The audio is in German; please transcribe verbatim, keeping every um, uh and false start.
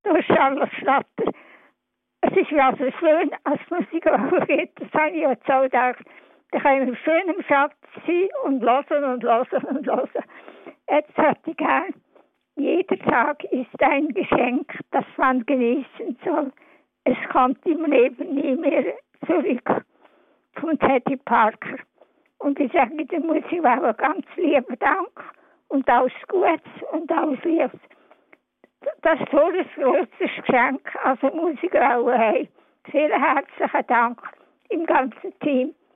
durch Charlottenstatter. Es ist ja so schön, als Musik auch geht, das habe ich jetzt auch gedacht. Da können wir schön im Schatten sein und hören und hören und hören. Jetzt hätte ich gern, jeder Tag ist ein Geschenk, das man genießen soll. Es kommt im Leben nie mehr zurück. Von Teddy Parker. Und ich sage, da muss ich auch ganz lieben Dank und alles Gutes und alles Liebes. Das ist so ein grosses Geschenk, also muss ich auch haben. Vielen herzlichen Dank im ganzen Team.